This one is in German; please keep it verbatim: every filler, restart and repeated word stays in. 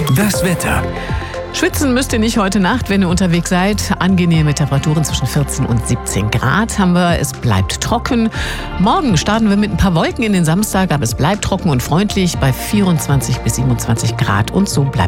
Das Wetter. Schwitzen müsst ihr nicht heute Nacht, wenn ihr unterwegs seid. Angenehme Temperaturen zwischen vierzehn und siebzehn Grad haben wir. Es bleibt trocken. Morgen starten wir mit ein paar Wolken in den Samstag, aber es bleibt trocken und freundlich bei vierundzwanzig bis siebenundzwanzig Grad. Und so bleibt